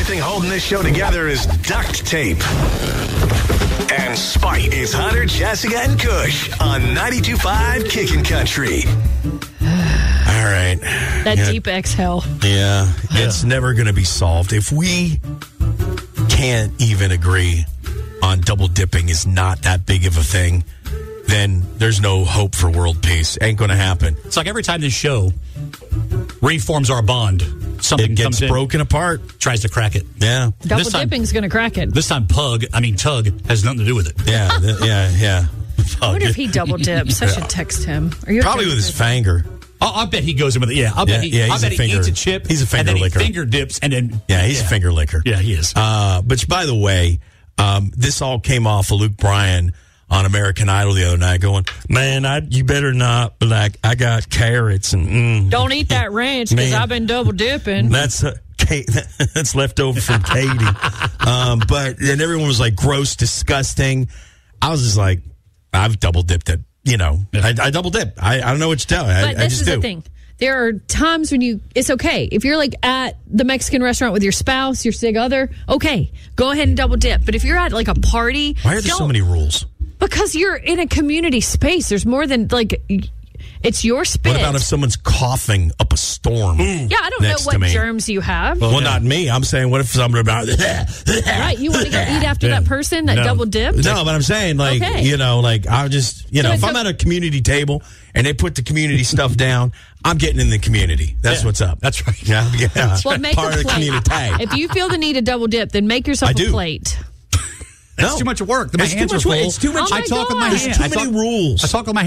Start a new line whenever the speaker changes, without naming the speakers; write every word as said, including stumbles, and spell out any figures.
only thing holding this show together is duct tape. And Spite is Hunter, Jessica, and Kush on ninety-two point five Kickin' Country.
All right.
That
yeah.
deep exhale.
Yeah, it's never going to be solved. If we can't even agree on double dipping is not that big of a thing, then there's no hope for world peace. Ain't going to happen.
It's like every time this show reforms our bond, something
It gets
comes in,
broken apart.
tries to crack it.
Yeah.
Double
This time-
dipping's going to crack it.
This time, Pug, I mean, Tug, has nothing to do with it.
Yeah, th- yeah, yeah.
I wonder if he double dips. I should text him. Are you
Probably
okay
with his
this?
finger.
I, I bet he goes in with it. Yeah, I bet
Yeah,
he,
yeah,
I
he's
bet
a
he
finger-
eats a chip.
he's a finger
and then
licker.
he finger dips, and then
Yeah, he's a finger licker.
Yeah, he is.
Uh, but by the way, um, this all came off of Luke Bryan on American Idol the other night going, man, I, you better not, like, I got carrots and mm,
Don't eat that ranch because
Man.
I've been double dipping.
that's uh, Kate, that's left over from Katie. um, but and everyone was like, gross, disgusting. I was just like, I've double dipped it. You know, I, I double dip. I, I don't know what to tell you. I,
But
I
this
just
is
do.
the thing. There are times when you, it's okay. If you're like at the Mexican restaurant with your spouse, your sig other, okay, go ahead and double dip. But if you're at like a party,
Why are there so
don't-
many rules?
Because you're in a community space. There's more than like, it's your spit.
What about if someone's coughing up a storm?
yeah, I don't know
next to
what
me?
germs you have.
Well, not me. I'm saying, what if somebody about
Right, you want to go eat after
Yeah.
that person that
No.
double dipped?
No, but I'm saying, like,
Okay.
you know, like, I just, you
So
know, if
it's
I'm
a-
at a community table and they put the community stuff down, I'm getting in the community. That's
Yeah,
what's up.
that's right.
Yeah, yeah.
Well, make
part
a
of the
plate.
community.
If you feel the need to double dip, then make yourself
I
a
do.
plate.
That's
No.
too much work. My
It's too
hands
much
are
work.
full.
It's too much-
Oh
I
my
talk with my
God.
hands.
There's too
I
many
talk-
rules.
I talk with my